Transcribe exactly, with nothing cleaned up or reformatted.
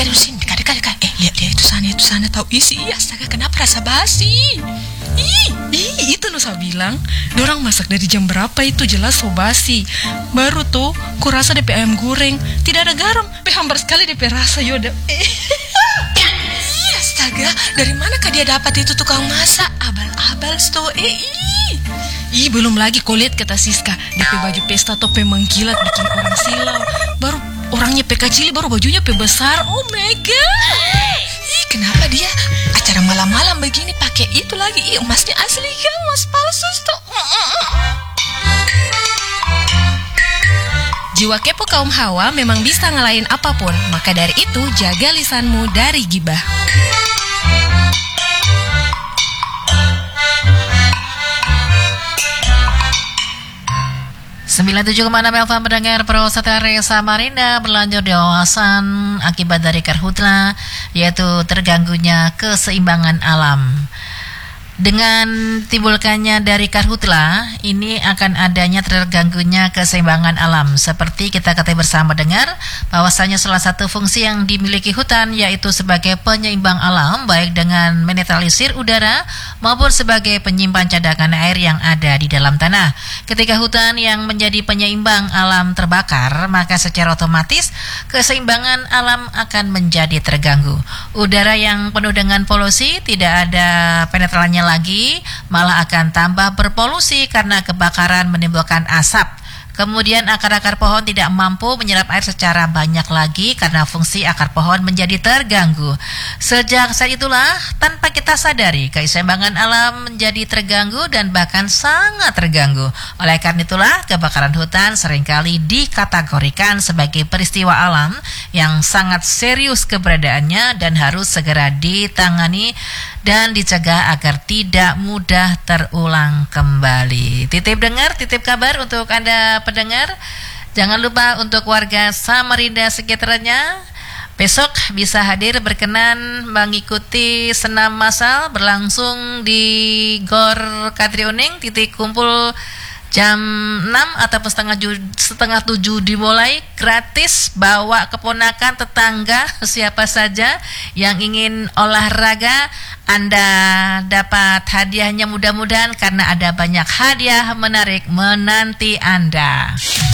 dekat di sini, dekat dekat dekat. Eh lihat lihat itu sana itu sana tahu isi. Astaga kenapa rasa basi? Ih, ih itu Nusa bilang, dorang masak dari jam berapa itu jelas so basi. Baru tuh, kurasa D P ayam goreng tidak ada garam, be hambar sekali D P rasa yoda. Eh. Astaga, dari manakah dia dapat itu tukang masak? Abal-abal sto, eh ih. Ih, belum lagi kau lihat kata Siska, D P baju pesta tope mengkilat bikin orang silau. Baru orangnya pe kecil, baru bajunya pe besar. Oh my god. Ih, kenapa dia acara malam-malam begini pakai itu lagi? Ih, emasnya asli kan, emas palsu sto. Jiwa kepo kaum Hawa memang bisa ngalahin apapun. Maka dari itu, jaga lisanmu dari gibah. sembilan puluh tujuh koma enam F M mendengar Pro Satria Samarinda berlanjut di wawasan akibat dari karhutla, yaitu terganggunya keseimbangan alam. Dengan timbulkannya dari karhutla, ini akan adanya terganggunya keseimbangan alam. Seperti kita ketahui bersama dengar, bahwasanya salah satu fungsi yang dimiliki hutan yaitu sebagai penyeimbang alam, baik dengan menetralisir udara maupun sebagai penyimpan cadangan air yang ada di dalam tanah. Ketika hutan yang menjadi penyeimbang alam terbakar, maka secara otomatis keseimbangan alam akan menjadi terganggu. Udara yang penuh dengan polusi tidak ada penetralannya lagi, malah akan tambah berpolusi karena kebakaran menimbulkan asap. Kemudian akar-akar pohon tidak mampu menyerap air secara banyak lagi karena fungsi akar pohon menjadi terganggu. Sejak saat itulah, tanpa kita sadari, keseimbangan alam menjadi terganggu dan bahkan sangat terganggu. Oleh karena itulah, kebakaran hutan seringkali dikategorikan sebagai peristiwa alam yang sangat serius keberadaannya dan harus segera ditangani dan dicegah agar tidak mudah terulang kembali. Titip dengar, titip kabar untuk Anda pendengar. Jangan lupa untuk warga Samarinda sekitarnya, besok bisa hadir berkenan mengikuti senam massal berlangsung di Gor Katriuning, titik kumpul jam enam ataupun setengah, ju- setengah tujuh dimulai, gratis. Bawa keponakan, tetangga, siapa saja yang ingin olahraga, Anda dapat hadiahnya mudah-mudahan karena ada banyak hadiah menarik menanti Anda.